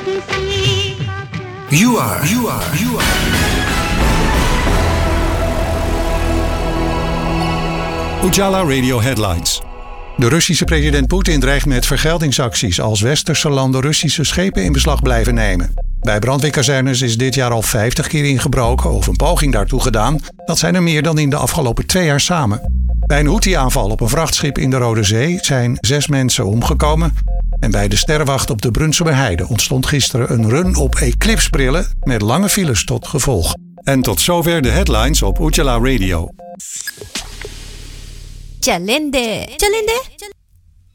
You are. Ujala Radio Headlines. De Russische president Poetin dreigt met vergeldingsacties als westerse landen Russische schepen in beslag blijven nemen. Bij brandweerkazernes is dit jaar al 50 keer ingebroken of een poging daartoe gedaan. Dat zijn er meer dan in de afgelopen 2 jaar samen. Bij een Houthi-aanval op een vrachtschip in de Rode Zee zijn 6 mensen omgekomen. En bij de sterrenwacht op de Brunsumerheide ontstond gisteren een run op eclipsebrillen met lange files tot gevolg. En tot zover de headlines op Ujala Radio. Chalende.